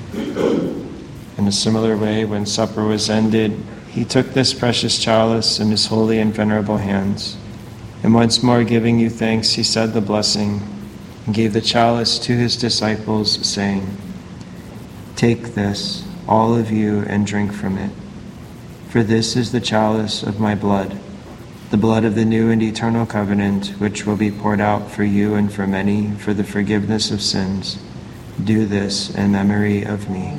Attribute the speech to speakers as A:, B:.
A: In a similar way, when supper was ended, he took this precious chalice in his holy and venerable hands, and once more giving you thanks, he said the blessing, and gave the chalice to his disciples, saying, "Take this, all of you, and drink from it. For this is the chalice of my blood, the blood of the new and eternal covenant, which will be poured out for you and for many for the forgiveness of sins. Do this in memory of me."